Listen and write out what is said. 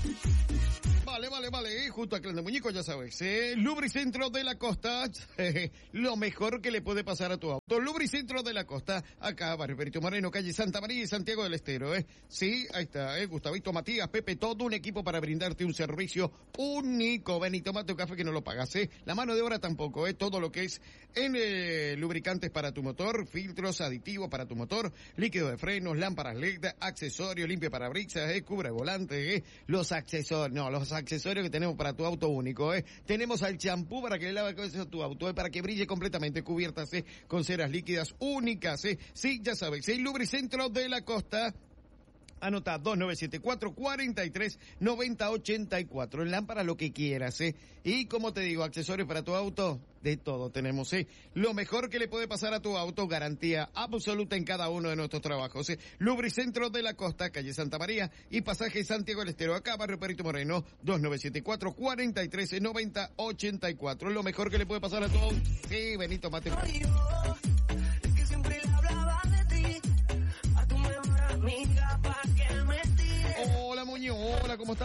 Vale, justo acá en el muñeco, ya sabes, Lubricentro de la Costa, lo mejor que le puede pasar a tu auto. Lubricentro de la Costa, acá, Barrio Perito Moreno, calle Santa María y Santiago del Estero, Sí, ahí está, Gustavito, Matías, Pepe, todo un equipo para brindarte un servicio único. Ven y toma tu café que no lo pagas, La mano de obra tampoco, todo lo que es en lubricantes para tu motor, filtros, aditivos para tu motor, líquido de frenos, lámparas LED, accesorios, limpia parabrisas, cubre volante, los accesorios que tenemos para tu auto único, Tenemos al champú para que le lave a tu auto, para que brille completamente, cubiertas, con ceras líquidas únicas, Sí, ya sabes, el Lubricentro de la Costa. Anota 2974-43-9084. En lámpara lo que quieras, Y como te digo, accesorios para tu auto, de todo tenemos, Lo mejor que le puede pasar a tu auto, garantía absoluta en cada uno de nuestros trabajos, Lubricentro de la Costa, calle Santa María y pasaje Santiago del Estero, acá, Barrio Perito Moreno, 2974-43-9084. Lo mejor que le puede pasar a tu auto. Sí, Benito, mate. Hola, Muñoz, hola, ¿cómo estás?